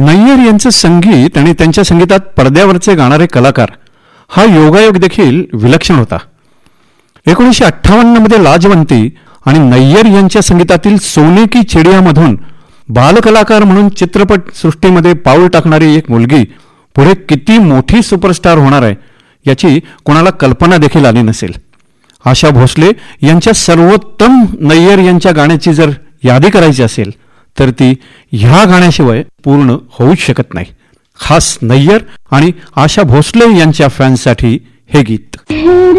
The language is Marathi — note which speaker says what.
Speaker 1: नय्यर यांचं संगीत आणि त्यांच्या संगीतात पडद्यावरचे गाणारे कलाकार हा योगायोग देखील विलक्षण होता. 1958 मध्ये लाजवंती आणि नय्यर यांच्या संगीतातील सोने की चिडियामधून बालकलाकार म्हणून चित्रपट सृष्टीमध्ये पाऊल टाकणारी एक मुलगी पुढे किती मोठी सुपरस्टार होणार आहे याची कोणाला कल्पना देखील आली नसेल. आशा भोसले यांच्या सर्वोत्तम नय्यर यांच्या गाण्याची जर यादी करायची असेल तर ती ह्या गाण्याशिवाय पूर्ण होऊच शकत नाही. खास नय्यर आणि आशा भोसले यांच्या फॅन्ससाठी हे गीत.